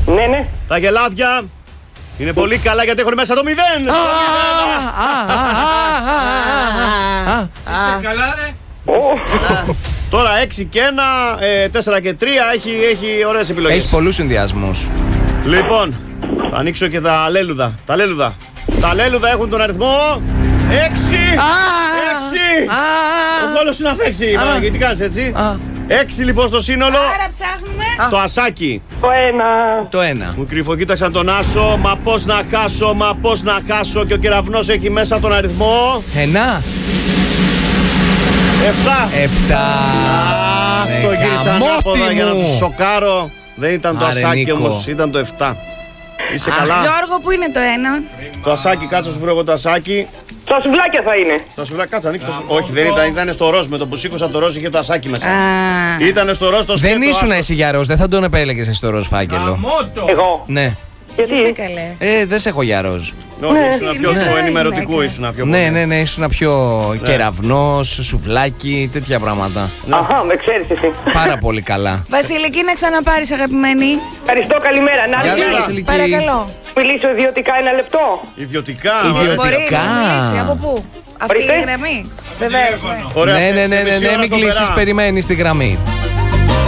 Ναι. Τα γελάδια είναι πολύ καλά γιατί έχουν μέσα το 0. Είσαι καλά, ρε. Τώρα 6 και 1, 4 και 3. Έχει ωραίες επιλογές. Έχει πολλούς συνδυασμούς. Λοιπόν, θα ανοίξω και τα λέλουδα. Τα λέλουδα έχουν τον αριθμό 6. 6. Ο κόλος σου να φέξει. Τι κάνεις έτσι? 6 λοιπόν στο σύνολο. Άρα ψάχνουμε Το ασάκι. Το 1. Το 1. Μου κρυφοκοίταξαν τον Άσο. Μα πώς να χάσω. Και ο κεραυνός έχει μέσα τον αριθμό 1. 7. 7. Αυτό γύρισα ανάποδα για να του σοκάρω. Δεν ήταν το ασάκι Νίκο. όμως, ήταν το 7. Είσαι καλά? Γιώργο, που είναι το 1? Το ασάκι, κάτσε να σου βρω εγώ το ασάκι. Στα σουβλάκια θα είναι. Στα σουβλάκια, κάτσε, ανοίξει το σουβλάκι. Όχι, δεν ήταν στο ροζ. Με το που σήκωσα το ροζ είχε το ασάκι μέσα. Ήταν στο ροζ το σκέτο. Δεν ήσουν εσύ γιαρός, δεν θα τον επέλεγες εσύ το ροζ φάκελο. Μότο. Εγώ. Ναι. Γιατί? Καλέ. Δεν σε έχω για ροζ. Όχι, ήσουν πιο Ναι. του ενημερωτικού, ήσουν πιο πολύ. Ναι, ήσουν πιο κεραυνός, σουβλάκι, τέτοια πράγματα. Αχα, με ξέρεις εσύ. Πάρα πολύ καλά. Βασιλική, να ξαναπάρεις, αγαπημένη. Ευχαριστώ, καλημέρα. Να Γεια σου, έρθει. Βασιλική. Παρακαλώ. Μιλήσω ιδιωτικά 1 λεπτό. Ιδιωτικά. Ιδιωτικά. Μπορεί να μιλήσει. Από πού? Αυτή η Ορίστε. γραμμή. Βεβαίως. Ωραία, Ναι, σε μισή ώρα μην στο κλείσεις, Περά. περιμένεις στη γραμμή.